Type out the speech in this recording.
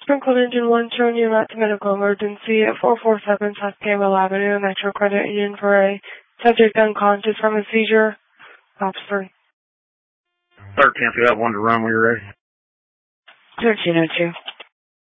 Sprinkled Engine 1 showing you about the medical emergency at 447 South Campbell Avenue, Metro Credit Union for a subject unconscious from a seizure. Ops 3. 13, we got one to run when you're ready. 1302.